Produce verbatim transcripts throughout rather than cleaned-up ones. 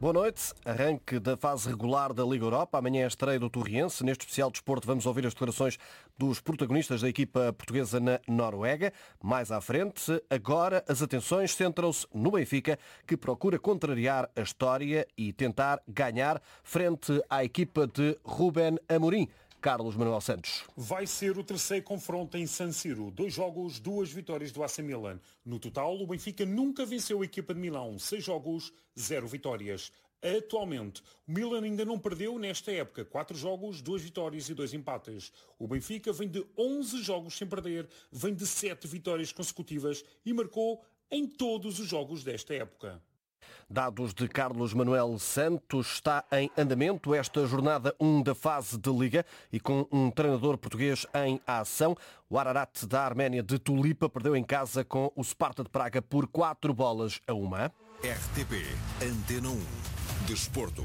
Boa noite. Arranque da fase regular da Liga Europa. Amanhã é a estreia do Torriense. Neste especial de desporto vamos ouvir as declarações dos protagonistas da equipa portuguesa na Noruega. Mais à frente, agora as atenções centram-se no Benfica, que procura contrariar a história e tentar ganhar frente à equipa de Ruben Amorim. Carlos Manuel Santos. Vai ser o terceiro confronto em San Siro. Dois jogos, duas vitórias do A C Milan. No total, o Benfica nunca venceu a equipa de Milão. Seis jogos, zero vitórias. Atualmente, o Milan ainda não perdeu nesta época. Quatro jogos, duas vitórias e dois empates. O Benfica vem de onze jogos sem perder, vem de sete vitórias consecutivas e marcou em todos os jogos desta época. Dados de Carlos Manuel Santos. Está em andamento esta jornada um da fase de Liga e com um treinador português em ação. O Ararat da Arménia de Tulipa perdeu em casa com o Sparta de Praga por quatro bolas a uma. R T P Antena um Desporto.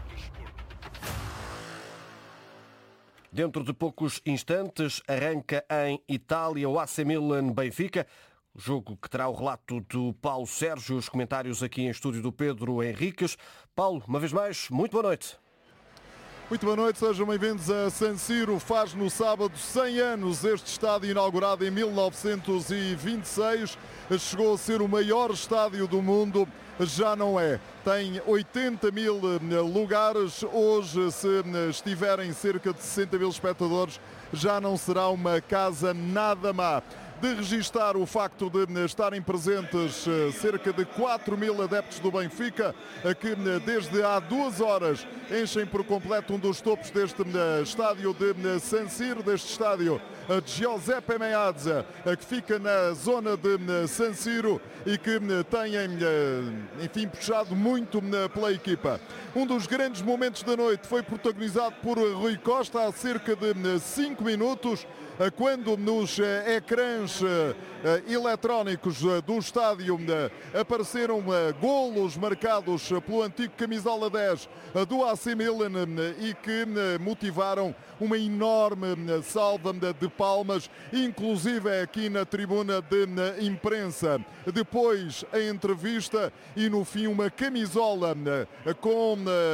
Dentro de poucos instantes arranca em Itália o A C Milan Benfica. Jogo que terá o relato do Paulo Sérgio, os comentários aqui em estúdio do Pedro Henriques. Paulo, uma vez mais, muito boa noite. Muito boa noite, sejam bem-vindos a San Siro. Faz no sábado cem anos este estádio, inaugurado em mil novecentos e vinte e seis. Chegou a ser o maior estádio do mundo, já não é. Tem oitenta mil lugares. Hoje, se estiverem cerca de sessenta mil espectadores, já não será uma casa nada má. De registar o facto de estarem presentes cerca de quatro mil adeptos do Benfica, que desde há duas horas enchem por completo um dos topos deste estádio de San Siro, deste estádio de Giuseppe Meazza, que fica na zona de San Siro e que têm, enfim, puxado muito pela equipa. Um dos grandes momentos da noite foi protagonizado por Rui Costa há cerca de cinco minutos, quando nos ecrãs eletrónicos do estádio apareceram golos marcados pelo antigo camisola dez do A C Milan e que motivaram uma enorme salva de palmas, inclusive aqui na tribuna de imprensa. Depois a entrevista e no fim uma camisola com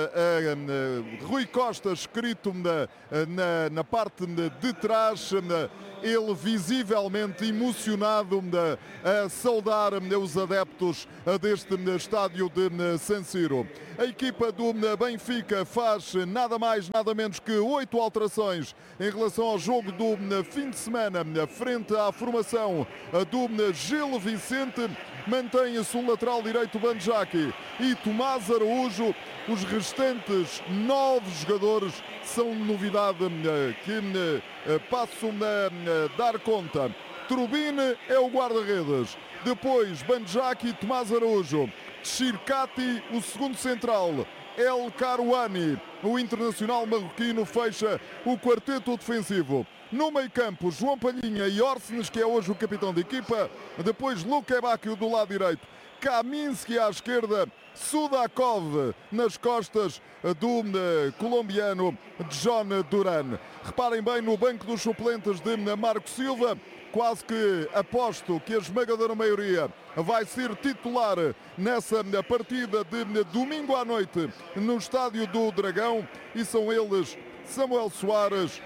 Rui Costa escrito na, na parte de trás, ele visivelmente emocionado a saudar os adeptos deste estádio de San Siro. A equipa do Benfica faz nada mais, nada menos que oito alterações em relação ao jogo do fim de semana frente à formação do Gil Vicente. Mantém-se o lateral direito Banjaki e Tomás Araújo. Os restantes nove jogadores são novidade que passam a dar conta. Trubin é o guarda-redes. Depois Banjaki e Tomás Araújo. Chircati, o segundo central. El Karouani, o internacional marroquino, fecha o quarteto defensivo. No meio-campo, João Palhinha e Orsnes, que é hoje o capitão da equipa. Depois Luka Bacchio do lado direito. Kaminski à esquerda. Sudakov nas costas do colombiano John Duran. Reparem bem no banco dos suplentes de Marco Silva. Quase que aposto que a esmagadora maioria vai ser titular nessa partida de domingo à noite no Estádio do Dragão. E são eles Samuel Soares,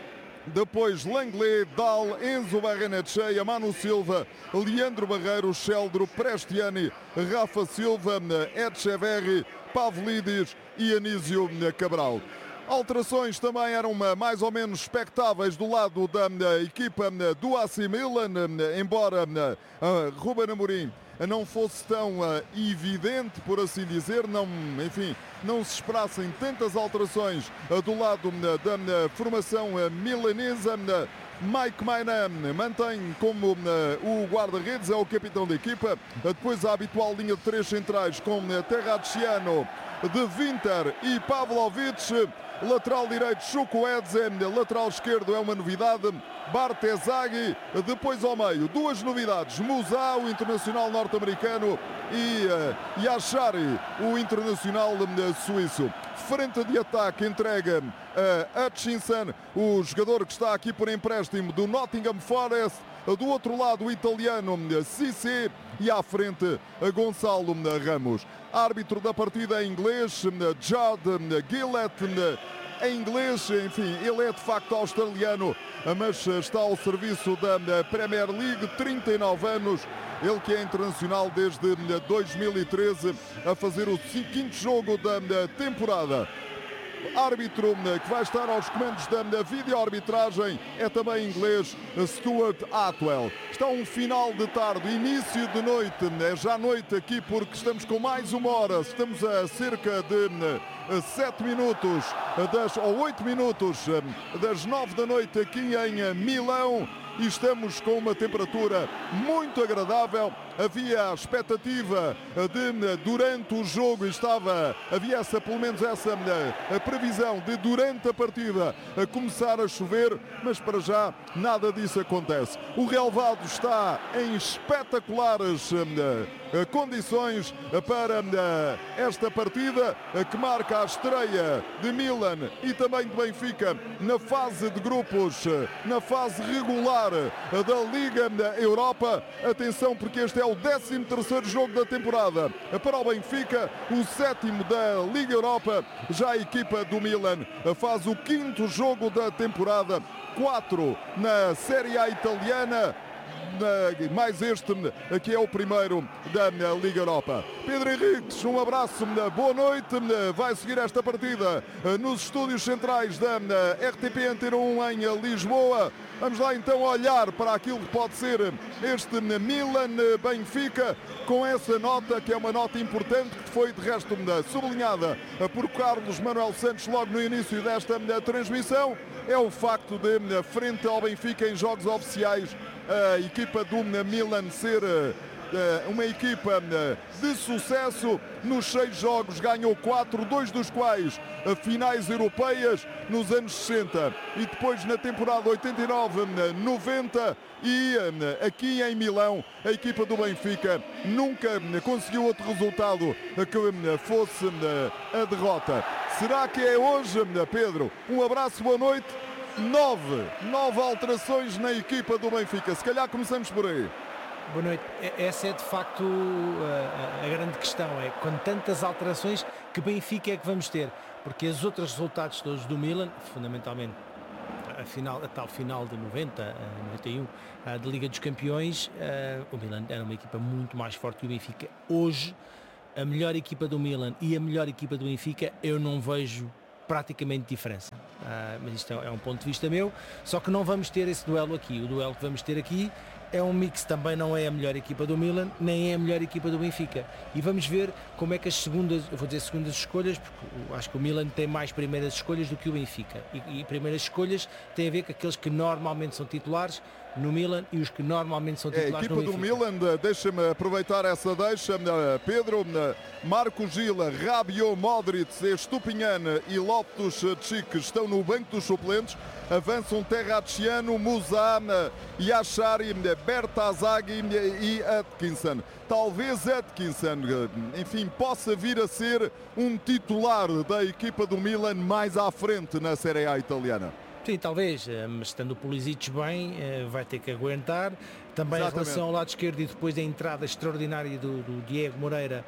depois Langley, Dal, Enzo Barrenetxea, Manu Silva, Leandro Barreiro, Sheldro, Prestiani, Rafa Silva, Etcheverry, Pavlidis e Anísio Cabral. Alterações também eram mais ou menos expectáveis do lado da equipa do A C Milan, embora Ruben Amorim não fosse tão evidente, por assim dizer, não, enfim, não se esperassem tantas alterações do lado da formação milanesa. Mike Maignan mantém como o guarda-redes, é o capitão da equipa. Depois a habitual linha de três centrais com Terracciano, De Winter e Pavlovic. Lateral direito Chukwueze, lateral esquerdo é uma novidade, Bartezaghi. Depois ao meio, duas novidades, Musá, o internacional norte-americano, e uh, Yashari, o internacional uh, suíço. Frente de ataque entrega a Hutchinson, o jogador que está aqui por empréstimo do Nottingham Forest. Do outro lado, o italiano Cissé, e à frente Gonçalo Ramos. Árbitro da partida em inglês, Judd Gillett, em inglês, enfim, ele é de facto australiano, mas está ao serviço da Premier League, trinta e nove anos, ele que é internacional desde dois mil e treze, a fazer o quinto jogo da temporada. Árbitro que vai estar aos comandos da videoarbitragem é também inglês, Stuart Atwell. Está um final de tarde, início de noite, é já noite aqui porque estamos com mais uma hora, estamos a cerca de sete minutos, das, ou oito minutos das nove da noite aqui em Milão. E estamos com uma temperatura muito agradável. Havia a expectativa de, durante o jogo, estava, havia essa, pelo menos essa a previsão de, durante a partida, a começar a chover, mas para já nada disso acontece. O relvado está em espetaculares condições para esta partida, que marca a estreia de Milan e também de Benfica na fase de grupos, na fase regular da Liga Europa. Atenção, porque este é o décimo terceiro jogo da temporada para o Benfica, o sétimo da Liga Europa. Já a equipa do Milan faz o quinto jogo da temporada, quatro na Série A italiana, mais este que é o primeiro da Liga Europa. Pedro Henriques, um abraço, boa noite. Vai seguir esta partida nos estúdios centrais da R T P Antena um em Lisboa. Vamos lá então olhar para aquilo que pode ser este Milan-Benfica, com essa nota, que é uma nota importante, que foi de resto sublinhada por Carlos Manuel Santos logo no início desta transmissão. É o facto de, frente ao Benfica em jogos oficiais, a equipa do Milan ser uma equipa de sucesso. Nos seis jogos ganhou quatro, dois dos quais finais europeias nos anos sessenta e depois na temporada oitenta e nove noventa. E aqui em Milão a equipa do Benfica nunca conseguiu outro resultado que fosse a derrota. Será que é hoje, Pedro? Um abraço, boa noite. Nove, nove alterações na equipa do Benfica. Se calhar começamos por aí. Boa noite. Essa é de facto a, a grande questão, é com tantas alterações que Benfica é que vamos ter, porque os outros resultados todos do Milan, fundamentalmente a, final, a tal final de noventa, noventa e um, a da Liga dos Campeões, o Milan era uma equipa muito mais forte que o Benfica. Hoje, a melhor equipa do Milan e a melhor equipa do Benfica, eu não vejo praticamente diferença, uh, mas isto é, é um ponto de vista meu, só que não vamos ter esse duelo aqui. O duelo que vamos ter aqui é um mix, também não é a melhor equipa do Milan, nem é a melhor equipa do Benfica, e vamos ver como é que as segundas, eu vou dizer segundas escolhas, porque acho que o Milan tem mais primeiras escolhas do que o Benfica, e, e primeiras escolhas têm a ver com aqueles que normalmente são titulares no Milan e os que normalmente são titulares no Benfica. É, a equipa do Milan, deixa-me aproveitar essa deixa, Pedro, Marco Gila, Rabiot, Modric, Estupinhan e Loftus-Cheek estão no banco dos suplentes. Avançam Terracciano, Musa, Yashari, Bertazaghi e Atkinson. Talvez Atkinson, enfim, possa vir a ser um titular da equipa do Milan mais à frente na Série A italiana. Sim, talvez, mas estando o Pulisic bem, vai ter que aguentar. Também Exatamente. Em relação ao lado esquerdo e depois da entrada extraordinária do, do Diego Moreira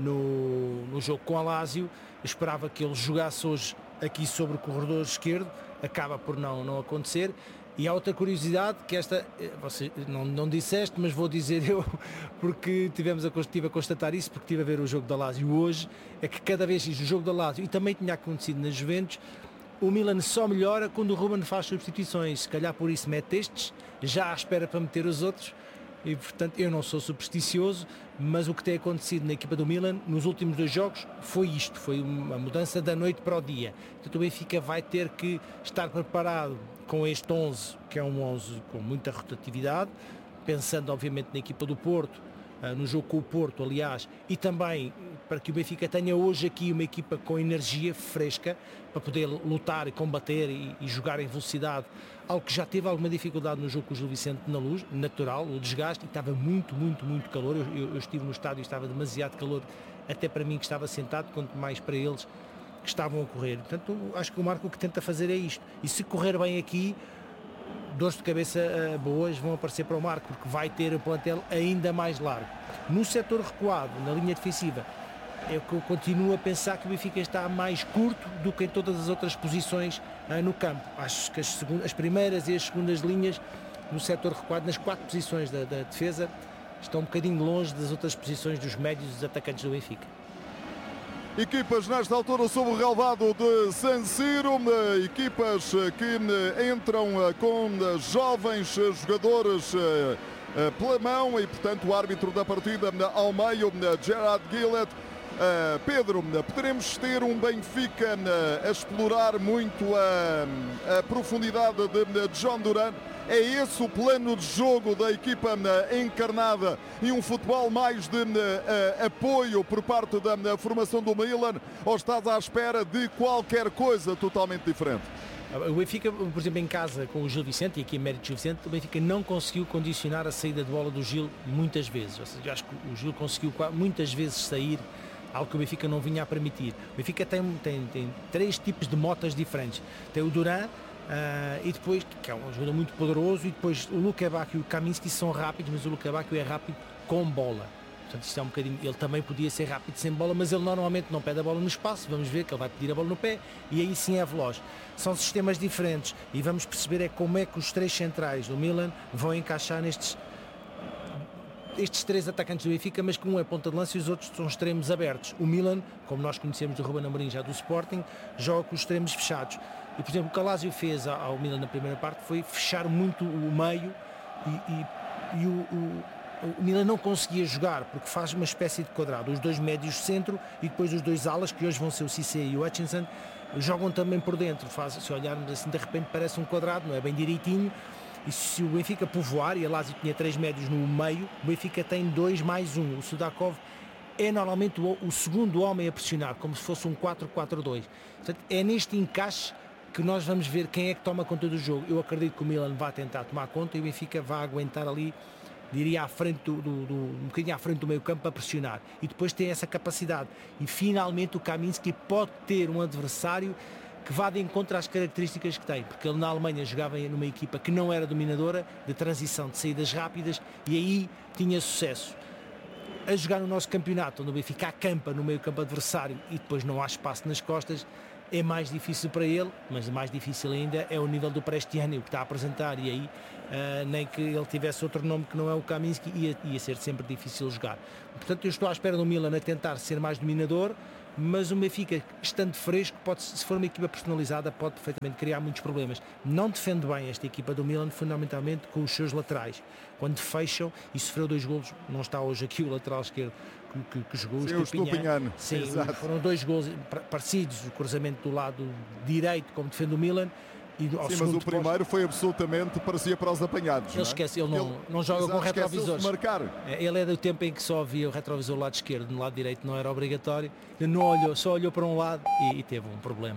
no, no jogo com a Lazio, esperava que ele jogasse hoje aqui sobre o corredor esquerdo, acaba por não, não acontecer. E há outra curiosidade, que esta, você não, não disseste, mas vou dizer eu, porque tivemos a, estive a constatar isso, porque estive a ver o jogo da Lazio hoje, é que cada vez o jogo da Lazio, e também tinha acontecido na Juventus, o Milan só melhora quando o Ruben faz substituições. Se calhar por isso mete estes, já à espera para meter os outros. E portanto eu não sou supersticioso, mas o que tem acontecido na equipa do Milan nos últimos dois jogos foi isto, foi uma mudança da noite para o dia. Portanto o Benfica vai ter que estar preparado com este onze, que é um onze com muita rotatividade, pensando obviamente na equipa do Porto, no jogo com o Porto, aliás, e também para que o Benfica tenha hoje aqui uma equipa com energia fresca para poder lutar e combater e, e jogar em velocidade, algo que já teve alguma dificuldade no jogo com o Gil Vicente na Luz, natural, o desgaste, e estava muito, muito, muito calor. Eu, eu, eu estive no estádio e estava demasiado calor, até para mim que estava sentado, quanto mais para eles que estavam a correr. Portanto, acho que o Marco o que tenta fazer é isto, e se correr bem aqui, dores de cabeça uh, boas vão aparecer para o Marco, porque vai ter o plantel ainda mais largo. No setor recuado, na linha defensiva, é que eu continuo a pensar que o Benfica está mais curto do que em todas as outras posições uh, no campo. Acho que as, segundas, as primeiras e as segundas linhas no setor recuado, nas quatro posições da, da defesa, estão um bocadinho longe das outras posições dos médios e dos atacantes do Benfica. Equipas nesta altura sob o relvado de San Siro, equipas que entram com jovens jogadores pela mão e, portanto, o árbitro da partida ao meio, Gerard Gillett. Uh, Pedro, poderemos ter um Benfica uh, a explorar muito a, a profundidade de, de John Duran? É esse o plano de jogo da equipa uh, encarnada e um futebol mais de uh, uh, apoio por parte da uh, formação do Milan, ou estás à espera de qualquer coisa totalmente diferente? O Benfica, por exemplo, em casa com o Gil Vicente, e aqui em mérito Gil Vicente, o Benfica não conseguiu condicionar a saída de bola do Gil muitas vezes. Ou seja, acho que o Gil conseguiu muitas vezes sair, algo que o Benfica não vinha a permitir. O Benfica tem, tem, tem três tipos de motas diferentes. Tem o Duran, uh, e depois, que é um jogador muito poderoso, e depois o Luka Bacchio e o Kaminski são rápidos, mas o Luka Bacchio é rápido com bola. Portanto, isto é um bocadinho, ele também podia ser rápido sem bola, mas ele normalmente não pede a bola no espaço. Vamos ver que ele vai pedir a bola no pé e aí sim é veloz. São sistemas diferentes e vamos perceber é como é que os três centrais do Milan vão encaixar nestes estes três atacantes do Benfica, mas que um é ponta de lança e os outros são extremos abertos. O Milan, como nós conhecemos do Ruben Amorim já do Sporting, joga com os extremos fechados. E, por exemplo, o que o Lazio fez ao Milan na primeira parte foi fechar muito o meio e, e, e o, o, o Milan não conseguia jogar porque faz uma espécie de quadrado. Os dois médios centro e depois os dois alas, que hoje vão ser o Cissé e o Hutchinson, jogam também por dentro. Faz, se olharmos assim, de repente parece um quadrado, não é bem direitinho. E se o Benfica povoar, e a Lazio tinha três médios no meio, o Benfica tem dois mais um. O Sudakov é normalmente o, o segundo homem a pressionar, como se fosse um quatro quatro dois. Portanto, é neste encaixe que nós vamos ver quem é que toma conta do jogo. Eu acredito que o Milan vai tentar tomar conta e o Benfica vai aguentar ali, diria, à frente do, do, do, um bocadinho à frente do meio campo para pressionar. E depois tem essa capacidade. E finalmente o Kaminski pode ter um adversário que vá de encontro às características que tem, porque ele na Alemanha jogava numa equipa que não era dominadora, de transição, de saídas rápidas, e aí tinha sucesso. A jogar no nosso campeonato, onde o Benfica acampa no meio campo adversário e depois não há espaço nas costas, é mais difícil para ele, mas mais difícil ainda é o nível do Prestiani, o que está a apresentar, e aí uh, nem que ele tivesse outro nome que não é o Kaminski, ia, ia ser sempre difícil jogar. Portanto, eu estou à espera do Milan a tentar ser mais dominador, mas o Benfica, estando fresco, pode, se for uma equipa personalizada, pode perfeitamente criar muitos problemas. Não defende bem esta equipa do Milan, fundamentalmente com os seus laterais. Quando fecham, e sofreu dois golos, não está hoje aqui o lateral esquerdo que, que, que jogou, Sim, o Stupinhan. Sim, Exato. Foram dois golos parecidos, o cruzamento do lado direito, como defende o Milan. E Sim, mas o primeiro posto foi absolutamente, parecia para os apanhados. Ele não é? esquece, ele não, ele, não joga com retrovisores. Marcar. Ele é do tempo em que só havia o retrovisor do lado esquerdo, no lado direito não era obrigatório. Ele não olhou, só olhou para um lado e, e teve um problema.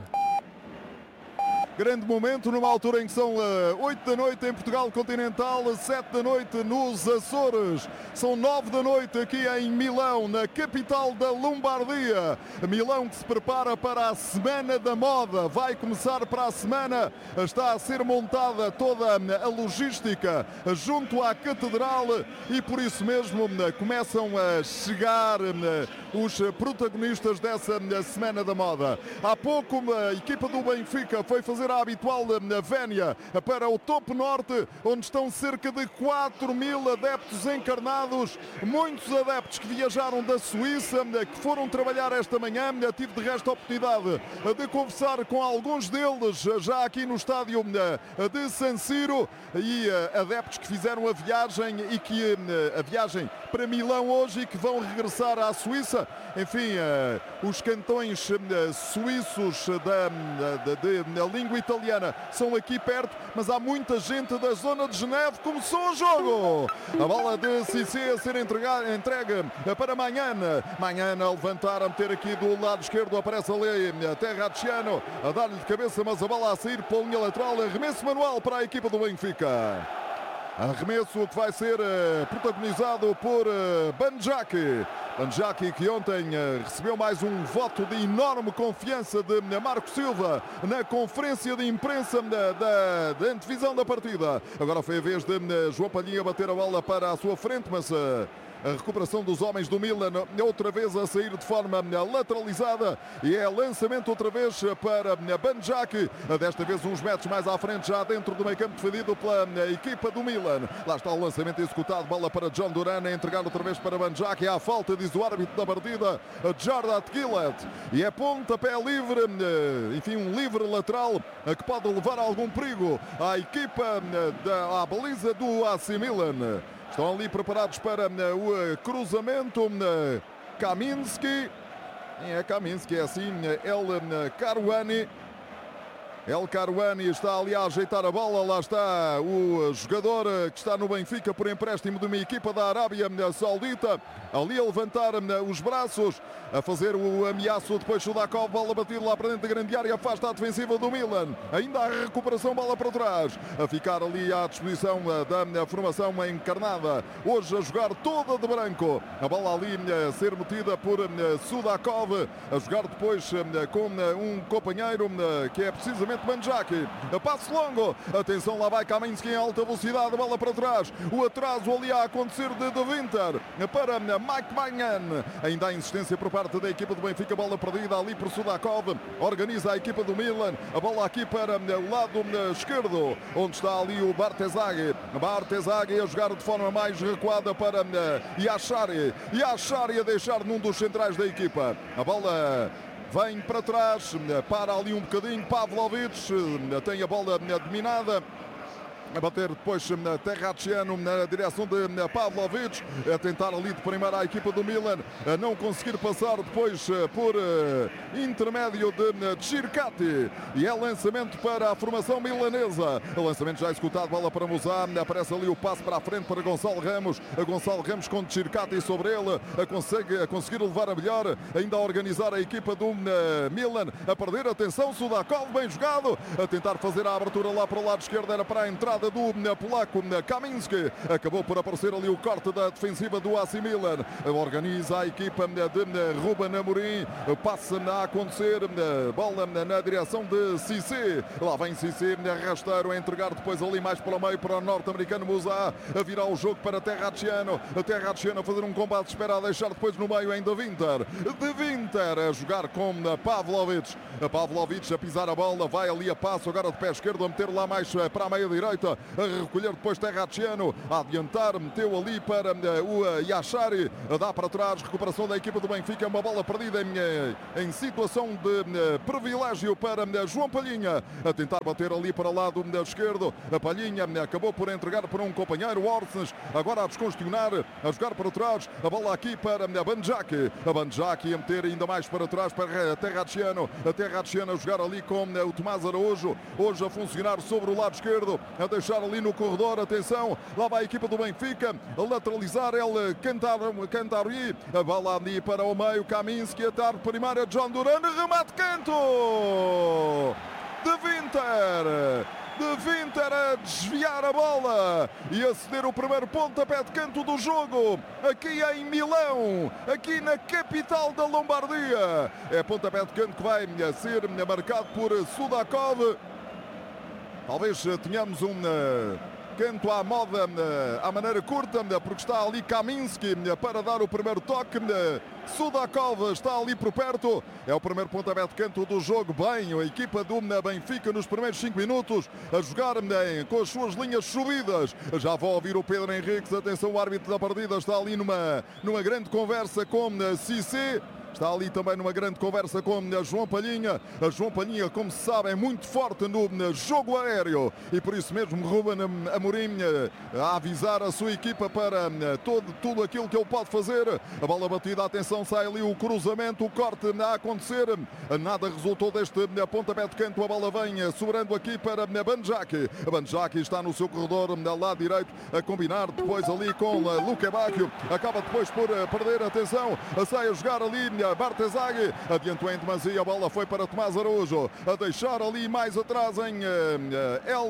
Grande momento, numa altura em que são uh, oito da noite em Portugal Continental, sete da noite nos Açores, são nove da noite aqui em Milão, na capital da Lombardia. Milão que se prepara para a Semana da Moda, vai começar para a semana, está a ser montada toda a logística junto à Catedral e por isso mesmo começam a chegar os protagonistas dessa Semana da Moda. Há pouco a equipa do Benfica foi fazer a habitual vénia para o Topo Norte, onde estão cerca de quatro mil adeptos encarnados, muitos adeptos que viajaram da Suíça, que foram trabalhar esta manhã. Tive de resto a oportunidade de conversar com alguns deles já aqui no estádio de San Siro, e adeptos que fizeram a viagem e que a viagem para Milão hoje e que vão regressar à Suíça. Enfim, os cantões suíços da, da, da língua italiana são aqui perto, mas há muita gente da zona de Geneve. Começou o jogo, a bola de Cissé a ser entregue, entregue para Magnana. Magnana a levantar, a meter aqui do lado esquerdo, aparece ali Terracciano a dar-lhe de cabeça, mas a bola a sair pela linha lateral. Arremesso manual para a equipa do Benfica. Arremesso que vai ser protagonizado por Banjaki. Banjaki, que ontem recebeu mais um voto de enorme confiança de Marco Silva na conferência de imprensa da, da, da antevisão da partida. Agora foi a vez de João Palhinha bater a bola para a sua frente, mas a recuperação dos homens do Milan outra vez a sair de forma lateralizada e é lançamento outra vez para Banjaki, desta vez uns metros mais à frente, já dentro do meio campo defendido pela equipa do Milan. Lá está o lançamento executado, bola para John Duran, a entregar outra vez para Banjaki, à falta, diz o árbitro da partida, Jardat Gillett, e é pontapé livre, enfim, um livre lateral que pode levar a algum perigo à equipa, da, à baliza do A C Milan. Estão ali preparados para o cruzamento. Kaminski. É Kaminski, é assim. El Karouani. El Karouani está ali a ajeitar a bola. Lá está o jogador que está no Benfica por empréstimo de uma equipa da Arábia Saudita. Ali a levantar os braços, a fazer o ameaço. Depois Sudakov, bola batida lá para dentro da grande área, afasta a defensiva do Milan. Ainda a recuperação, bola para trás, a ficar ali à disposição da formação encarnada. Hoje a jogar toda de branco. A bola ali a ser metida por Sudakov, a jogar depois com um companheiro que é precisamente Banjaki. Passo longo, atenção, lá vai Kaminski em alta velocidade, bola para trás. O atraso ali a acontecer de De Winter para Mike Maignan. Ainda há insistência por parte da equipa do Benfica, bola perdida ali por Sudakov. Organiza a equipa do Milan, a bola aqui para o lado esquerdo, onde está ali o Bartezaghi. Bartezaghi a jogar de forma mais recuada para Yashari. Yashari a deixar num dos centrais da equipa. A bola vem para trás, para ali um bocadinho. Pavlovic tem a bola dominada. A bater depois Terracciano na direção de Pavlovic, a tentar ali de primeira a equipa do Milan, a não conseguir passar depois por intermédio de Circati, e é lançamento para a formação milanesa. O lançamento já executado, bola para Musá, aparece ali o passe para a frente para Gonçalo Ramos, a Gonçalo Ramos com Circati sobre ele, a, consegue, a conseguir levar a melhor, ainda a organizar a equipa do Milan, a perder, atenção, Sudakov, bem jogado, a tentar fazer a abertura lá para o lado esquerdo, era para a entrada do polaco Kaminski. Acabou por aparecer ali o corte da defensiva do A C Milan. Organiza a equipa de Ruben Amorim. Passa a acontecer. Bola na direção de Cissé. Lá vem Cissé, rasteiro, a entregar depois ali mais para o meio para o norte-americano Musá. A virar o jogo para Terracciano. Terracciano a fazer um combate, espera a deixar depois no meio ainda Winter. De Winter a jogar com Pavlovic. Pavlovic a pisar a bola. Vai ali a passo agora de pé esquerdo, a meter lá mais para a meia direita. A recolher depois Terracciano, a adiantar, meteu ali para o Yashari, dá para trás, recuperação da equipa do Benfica, uma bola perdida em, em situação de privilégio para João Palhinha, a tentar bater ali para o lado esquerdo. A Palhinha acabou por entregar para um companheiro, Orsens, agora a descongestionar, a jogar para trás, a bola aqui para Banjaki, a Banjaki a meter ainda mais para trás para Terracciano, a Terracciano a jogar ali com o Tomás Araújo, hoje a funcionar sobre o lado esquerdo, a deixar ali no corredor, atenção, lá vai a equipa do Benfica, a lateralizar ele, Cantarui, a bola ali para o meio, Kaminski a dar primeira, John Duran, remate canto de Winter, de Winter a desviar a bola e a ceder o primeiro pontapé de canto do jogo, aqui em Milão, aqui na capital da Lombardia. É pontapé de canto que vai ser marcado por Sudakov. Talvez tenhamos um uh, canto à moda, uh, à maneira curta, uh, porque está ali Kaminski uh, para dar o primeiro toque. Uh, Sudakov está ali por perto. É o primeiro pontapé de canto do jogo. Bem, a equipa do Benfica nos primeiros cinco minutos a jogar uh, com as suas linhas subidas. Já vou ouvir o Pedro Henriques. Atenção, o árbitro da partida está ali numa, numa grande conversa com uh, Cissé. Está ali também numa grande conversa com a João Palhinha. A João Palhinha, como se sabe, é muito forte no jogo aéreo. E por isso mesmo Ruben Amorim a avisar a sua equipa para todo, tudo aquilo que ele pode fazer. A bola batida, atenção, sai ali o cruzamento, o corte a acontecer. Nada resultou deste pontapé de canto. A bola vem sobrando aqui para Banjaki. Banjaki está no seu corredor ao lado direito a combinar depois ali com Luque Bacchio. Acaba depois por perder, atenção, sai a jogar ali Bartezaghi, adiantou em demasia, a bola foi para Tomás Araújo, a deixar ali mais atrás em El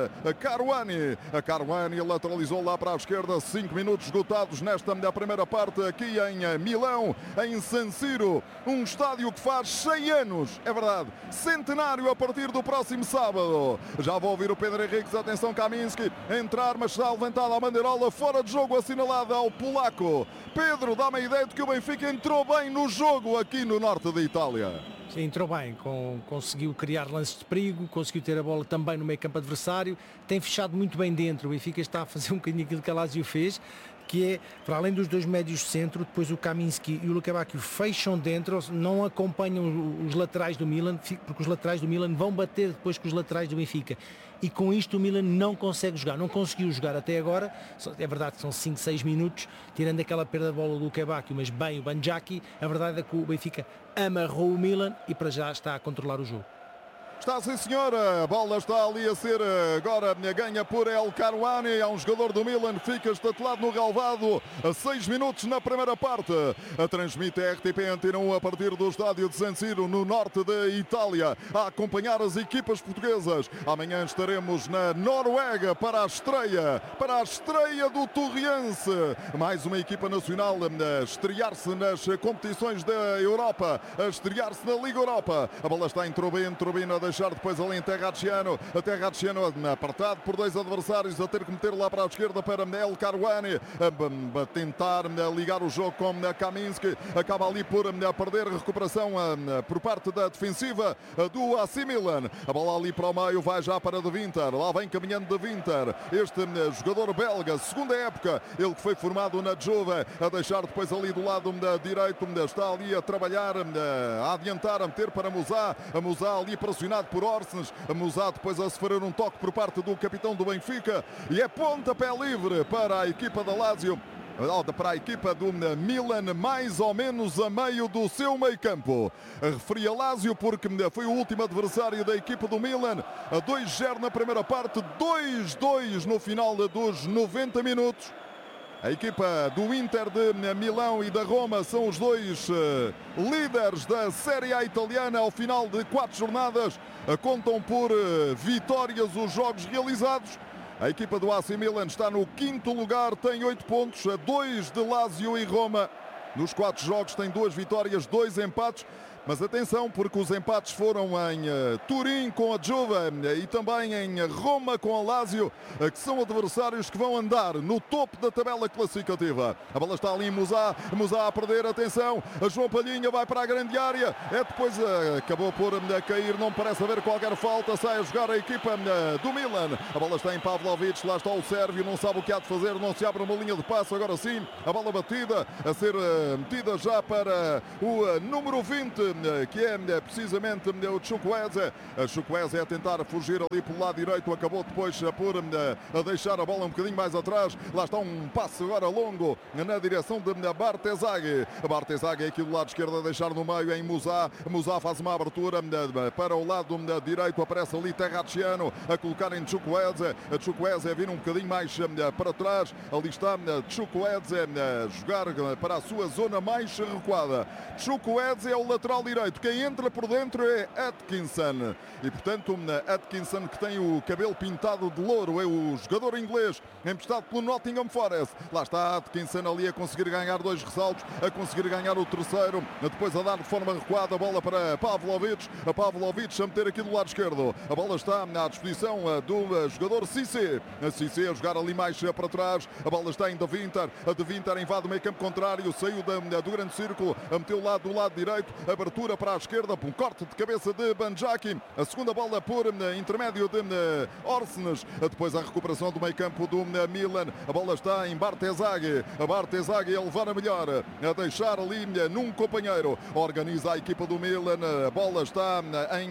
Karouani. A Karouani lateralizou lá para a esquerda, cinco minutos esgotados nesta primeira parte aqui em Milão, em San Siro, um estádio que faz cem anos, é verdade, centenário a partir do próximo sábado. Já vou ouvir o Pedro Henriques, atenção Kaminski, entrar, mas está levantada a bandeirola, fora de jogo assinalada ao polaco. Pedro, dá-me a ideia de que o Benfica entrou bem no jogo aqui no norte da Itália. Sim, entrou bem, com, conseguiu criar lances de perigo, conseguiu ter a bola também no meio campo adversário, tem fechado muito bem dentro. O Benfica está a fazer um bocadinho aquilo que a Lazio fez, que é, para além dos dois médios de centro, depois o Kaminski e o Luka Bacchio fecham dentro, não acompanham os laterais do Milan, porque os laterais do Milan vão bater depois com os laterais do Benfica. E com isto o Milan não consegue jogar, não conseguiu jogar até agora. É verdade que são cinco, seis minutos, tirando aquela perda de bola do Luka Bacchio, mas bem o Banjaki, a verdade é que o Benfica amarrou o Milan e para já está a controlar o jogo. Está sim senhora, a bola está ali a ser agora ganha por El Karouani, é um jogador do Milan, fica estatelado no relvado a seis minutos na primeira parte. A transmite a R T P Antena um a partir do estádio de San Siro, no norte da Itália, a acompanhar as equipas portuguesas. Amanhã estaremos na Noruega para a estreia, para a estreia do Torriense, mais uma equipa nacional a estrear-se nas competições da Europa, a estrear-se na Liga Europa. A bola está em Trubin, Trubin a deixar depois ali em Terracciano, a Terracciano apertado por dois adversários, a ter que meter lá para a esquerda para El Karouani, a, a tentar a ligar o jogo com a Kaminski, acaba ali por a perder recuperação a, a, por parte da defensiva a, do A C Milan. A bola ali para o meio, vai já para De Winter, lá vem caminhando De Winter, este a, jogador belga, segunda época, ele que foi formado na Juve, a deixar depois ali do lado a, direito, a, está ali a trabalhar, a, a adiantar, a meter para Musá, a Musá ali pressionado por Orsnes, a Musá depois a sofrer um toque por parte do capitão do Benfica e é pontapé livre para a equipa da Lazio, para a equipa do Milan, mais ou menos a meio do seu meio campo. Referi a Lazio porque foi o último adversário da equipa do Milan, a dois zero na primeira parte, dois dois no final dos noventa minutos. A equipa do Inter de Milão e da Roma são os dois uh, líderes da Série A italiana ao final de quatro jornadas. Uh, contam por uh, vitórias os jogos realizados. A equipa do A C Milan está no quinto lugar, tem oito pontos, a dois de Lazio e Roma. Nos quatro jogos tem duas vitórias, dois empates. Mas atenção, porque os empates foram em uh, Turim com a Juve uh, e também em Roma com a Lazio, uh, que são adversários que vão andar no topo da tabela classificativa. A bola está ali em Musá, Musá a perder, atenção, a João Palhinha vai para a grande área, é depois uh, acabou por uh, cair, não parece haver qualquer falta, sai a jogar a equipa uh, do Milan. A bola está em Pavlovic, lá está o sérvio, não sabe o que há de fazer, não se abre uma linha de passo, agora sim, a bola batida, a ser uh, metida já para o uh, número vinte, que é precisamente o Chukwueze. A Chukwueze a tentar fugir ali pelo lado direito, acabou depois por a deixar a bola um bocadinho mais atrás. Lá está um passe agora longo na direção de Bartezaghi. Bartezaghi aqui do lado esquerdo a deixar no meio em Musá. Musá faz uma abertura para o lado direito, aparece ali Terracciano a colocar em Chukwueze. A Chukwueze a vir um bocadinho mais para trás. Ali está Chukwueze a jogar para a sua zona mais recuada. Chukwueze é o lateral direito. Quem entra por dentro é Atkinson. E, portanto, Atkinson, que tem o cabelo pintado de louro, é o jogador inglês emprestado pelo Nottingham Forest. Lá está Atkinson ali a conseguir ganhar dois ressaltos, a conseguir ganhar o terceiro, depois a dar de forma recuada a bola para Pavlovic. A Pavlovic a meter aqui do lado esquerdo. A bola está à disposição do jogador Cissé. A Cissé a jogar ali mais para trás. A bola está em De Winter. A De Winter invade o meio campo contrário, saiu do grande círculo, a meteu lá do lado direito. Abertura para a esquerda, um corte de cabeça de Banjaki. A segunda bola por intermédio de Orsnes. Depois a recuperação do meio campo do Milan. A bola está em Bartezaghi. A Bartezaghi a levar a melhor, a deixar ali num companheiro. Organiza a equipa do Milan. A bola está em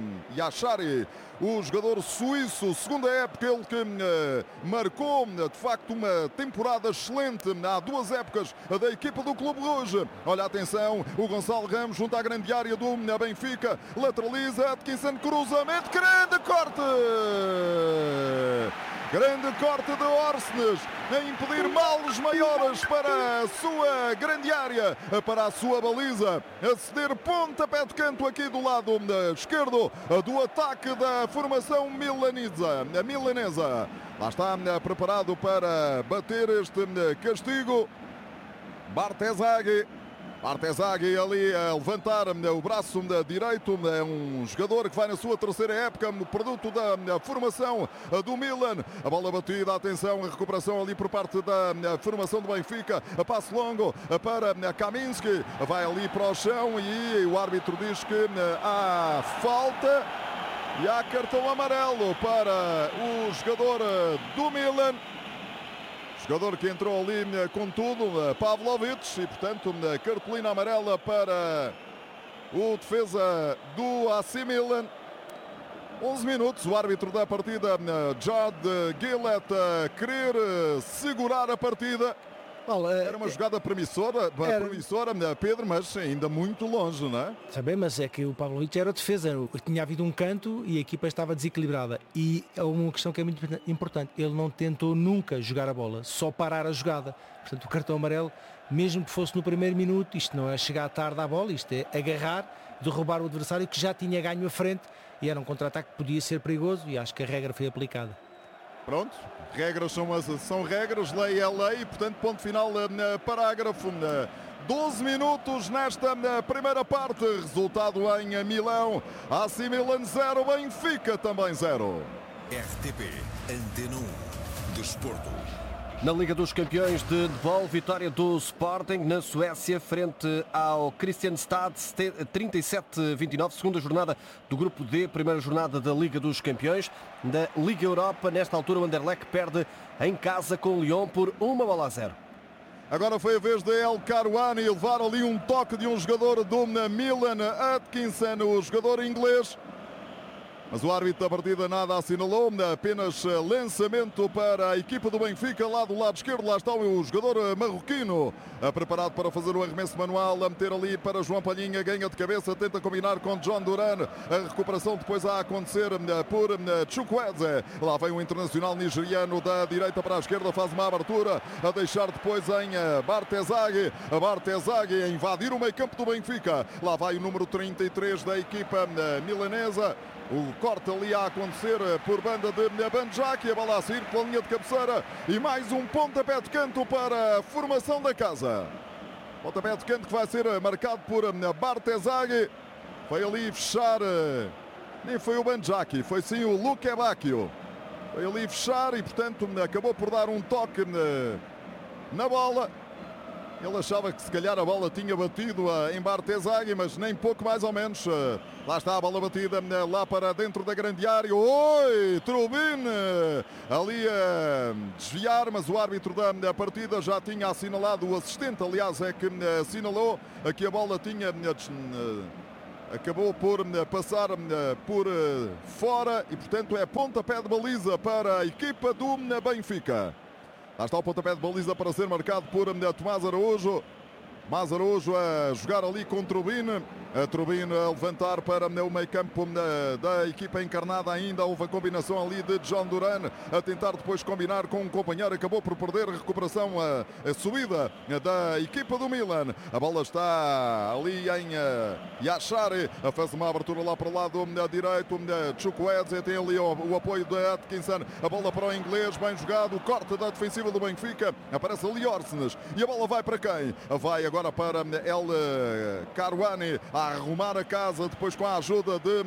Yashari, o jogador suíço, segunda época, ele que uh, marcou de facto uma temporada excelente há duas épocas da equipa do Clube Rouge. Olha, atenção, o Gonçalo Ramos junto à grande área do Benfica, lateraliza, Atkinson, cruzamento, grande corte! Grande corte de Orsnes a impedir males maiores para a sua grande área, para a sua baliza. A ceder pontapé de canto aqui do lado esquerdo do ataque da formação milanesa. milanesa. Lá está preparado para bater este castigo. Bartesaghi. Bartesaghi ali a levantar o braço direito, é um jogador que vai na sua terceira época, produto da formação do Milan. A bola batida, atenção, a recuperação ali por parte da formação do Benfica. A passe longo para Kaminski, vai ali para o chão e o árbitro diz que há falta e há cartão amarelo para o jogador do Milan. Jogador que entrou ali com tudo, Pavlovic, e portanto cartolina amarela para o defesa do A C Milan. onze minutos, o árbitro da partida, Jad Gillett, a querer segurar a partida. Paulo, era uma jogada promissora, era... promissora, Pedro, mas ainda muito longe, não é? Sabe, mas é que o Pavlovic era defesa, tinha havido um canto e a equipa estava desequilibrada. E é uma questão que é muito importante, ele não tentou nunca jogar a bola, só parar a jogada. Portanto, o cartão amarelo, mesmo que fosse no primeiro minuto, isto não é chegar tarde à bola, isto é agarrar, derrubar o adversário que já tinha ganho a frente, e era um contra-ataque que podia ser perigoso, e acho que a regra foi aplicada. Pronto, regras são, são regras, lei é lei, portanto ponto final no parágrafo. doze minutos nesta primeira parte, resultado em Milão, A C Milan zero, Benfica também zero. R T P Antena um, Desporto. Na Liga dos Campeões de Handball, vitória do Sporting na Suécia frente ao Kristianstad, trinta e sete a vinte e nove, segunda jornada do Grupo D, primeira jornada da Liga dos Campeões. Da Liga Europa, nesta altura o Anderlecht perde em casa com o Lyon por uma bola a zero. Agora foi a vez de El Karouani levar ali um toque de um jogador do Milan, Atkinson, o jogador inglês. Mas o árbitro da partida nada assinalou, apenas lançamento para a equipa do Benfica, lá do lado esquerdo. Lá está o jogador marroquino, preparado para fazer o arremesso manual, a meter ali para João Palhinha, ganha de cabeça, tenta combinar com John Duran. A recuperação depois a acontecer por Chukwueze. Lá vem o internacional nigeriano da direita para a esquerda, faz uma abertura, a deixar depois em Bartesaghi. A Bartesaghi a invadir o meio campo do Benfica. Lá vai o número trinta e três da equipa milanesa. O corte ali a acontecer por banda de Banjaki, a bola a sair pela linha de cabeceira e mais um pontapé de canto para a formação da casa. Pontapé de canto que vai ser marcado por Bartesaghi. Foi ali fechar, nem foi o Banjaki, foi sim o Luke Bacchio. Foi ali fechar e portanto acabou por dar um toque na bola. Ele achava que se calhar a bola tinha batido em Bartesaghi, mas nem pouco mais ou menos. Lá está a bola batida lá para dentro da grande área. Oi, Trubin ali a desviar, mas o árbitro da partida já tinha assinalado, o assistente aliás é que assinalou que a bola tinha... acabou por passar por fora e portanto é pontapé de baliza para a equipa do Benfica. Lá está o pontapé de baliza para ser marcado por Tomás Araújo. Tomás Araújo a jogar ali com Trubin. A Trubin a levantar para o meio campo da equipa encarnada ainda. Houve a combinação ali de John Duran a tentar depois combinar com um companheiro. Acabou por perder a recuperação, a, a subida da equipa do Milan. A bola está ali em Yashari. Faz uma abertura lá para o lado direito. Chukwueze tem ali o, o apoio de Atkinson. A bola para o inglês, bem jogado. O corte da defensiva do Benfica. Aparece ali Orsnes. E a bola vai para quem? Vai agora para El Karouani a arrumar a casa depois com a ajuda de,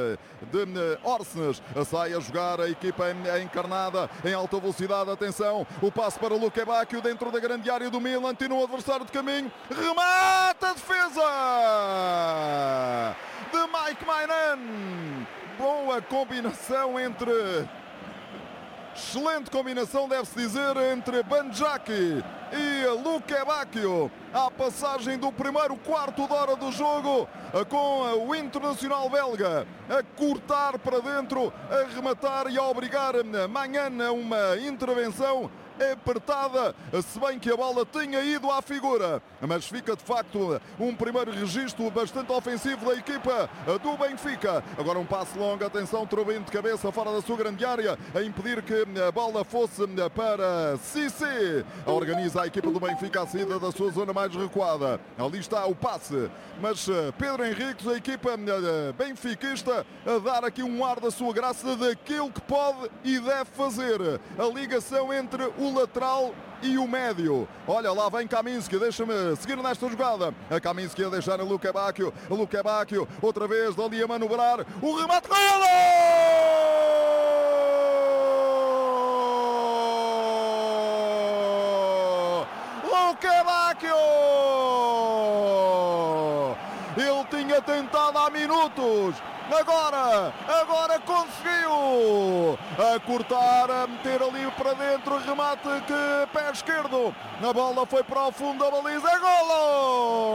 de Orsnes. Sai a jogar a equipa encarnada em alta velocidade. Atenção, o passe para Luke Bacchio dentro da grande área do Milan. Tira um adversário de caminho. Remata a defesa de Mike Maignan. Boa combinação entre... Excelente combinação, deve-se dizer, entre Banjaki e Luke Bacchio. A passagem do primeiro quarto de hora do jogo, com o internacional belga a cortar para dentro, a rematar e a obrigar Maignan a uma intervenção apertada, se bem que a bola tinha ido à figura. Mas fica de facto um primeiro registro bastante ofensivo da equipa do Benfica. Agora um passe longo, atenção, Trubin de cabeça fora da sua grande área, a impedir que a bola fosse para Cissé. Organiza a equipa do Benfica a saída da sua zona mais recuada. Ali está o passe, mas Pedro Henriques, a equipa benfiquista, a dar aqui um ar da sua graça daquilo que pode e deve fazer. A ligação entre o lateral e o médio. Olha, lá vem Kaminski, deixa-me seguir nesta jogada. A Kaminski a deixar a Luka Bacchio. A Luka Bacchio, outra vez, dali a manobrar. O remate, golo! Luka Bacchio! Ele tinha tentado há minutos. Agora, agora conseguiu a cortar, a meter ali para dentro, remate que pé esquerdo. A bola foi para o fundo da baliza, golo!